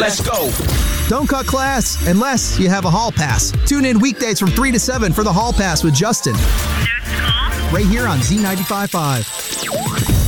Let's go. Don't cut class unless you have a hall pass. Tune in weekdays from 3 to 7 for the hall pass with Justin. Right here on Z95.5.